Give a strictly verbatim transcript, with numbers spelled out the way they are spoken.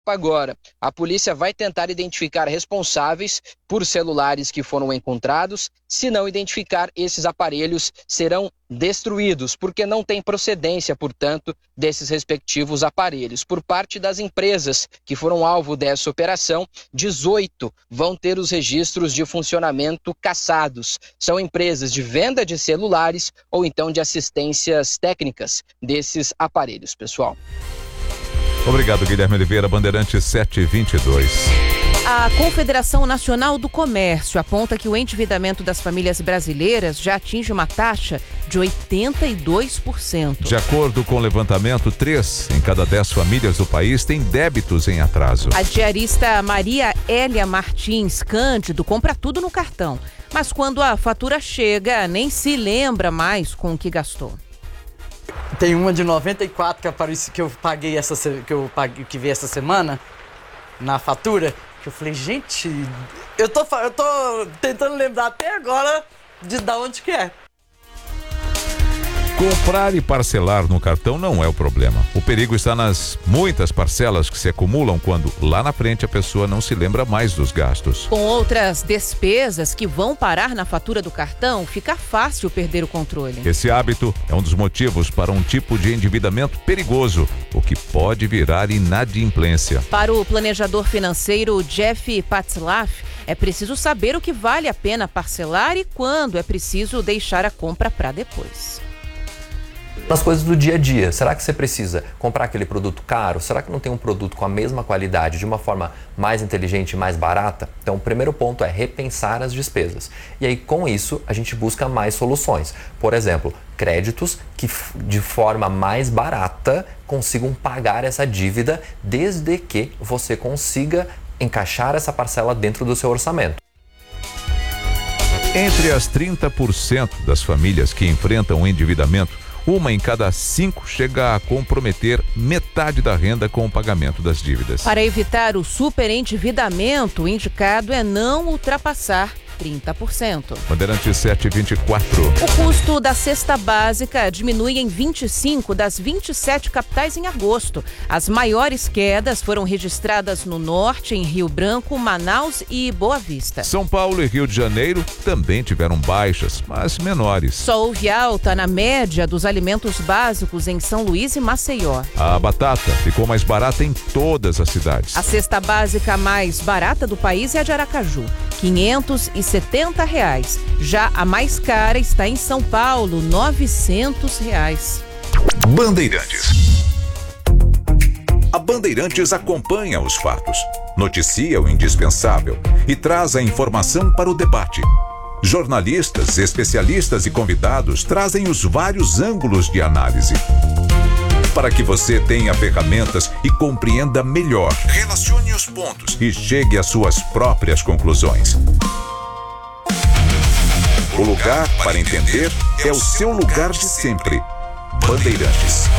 Agora, a polícia vai tentar identificar responsáveis por celulares que foram encontrados. Se não identificar, esses aparelhos serão destruídos, porque não tem procedência, portanto, desses respectivos aparelhos. Por parte das empresas que foram alvo dessa operação, dezoito vão ter os registros de funcionamento cassados. São empresas de venda de celulares ou então de assistências técnicas desses aparelhos, pessoal. Obrigado, Guilherme Oliveira, Bandeirante setecentos e vinte e dois. A Confederação Nacional do Comércio aponta que o endividamento das famílias brasileiras já atinge uma taxa de oitenta e dois por cento. De acordo com o levantamento, três em cada dez famílias do país têm débitos em atraso. A diarista Maria Hélia Martins Cândido compra tudo no cartão, mas quando a fatura chega, nem se lembra mais com o que gastou. Tem uma de noventa e quatro que apareceu, que eu paguei essa que eu paguei, que veio essa semana na fatura, que eu falei, gente, eu tô eu tô tentando lembrar até agora de da onde que é. Comprar e parcelar no cartão não é o problema. O perigo está nas muitas parcelas que se acumulam quando, lá na frente, a pessoa não se lembra mais dos gastos. Com outras despesas que vão parar na fatura do cartão, fica fácil perder o controle. Esse hábito é um dos motivos para um tipo de endividamento perigoso, o que pode virar inadimplência. Para o planejador financeiro Jeff Patzlaff, é preciso saber o que vale a pena parcelar e quando é preciso deixar a compra para depois. Nas coisas do dia a dia, será que você precisa comprar aquele produto caro? Será que não tem um produto com a mesma qualidade de uma forma mais inteligente e mais barata? Então, o primeiro ponto é repensar as despesas. E aí, com isso, a gente busca mais soluções. Por exemplo, créditos que de forma mais barata consigam pagar essa dívida desde que você consiga encaixar essa parcela dentro do seu orçamento. Entre as trinta por cento das famílias que enfrentam o endividamento, uma em cada cinco chega a comprometer metade da renda com o pagamento das dívidas. Para evitar o superendividamento, o indicado é não ultrapassar trinta por cento. Bandeirante setecentos e vinte e quatro. O custo da cesta básica diminui em vinte e cinco das vinte e sete capitais em agosto. As maiores quedas foram registradas no norte, em Rio Branco, Manaus e Boa Vista. São Paulo e Rio de Janeiro também tiveram baixas, mas menores. Só houve alta na média dos alimentos básicos em São Luís e Maceió. A batata ficou mais barata em todas as cidades. A cesta básica mais barata do país é a de Aracaju, quinhentos e setenta reais. Já a mais cara está em São Paulo, novecentos reais. Bandeirantes. A Bandeirantes acompanha os fatos, noticia o indispensável e traz a informação para o debate. Jornalistas, especialistas e convidados trazem os vários ângulos de análise, para que você tenha ferramentas e compreenda melhor, relacione os pontos e chegue às suas próprias conclusões. O lugar para entender é o seu lugar de sempre. Bandeirantes.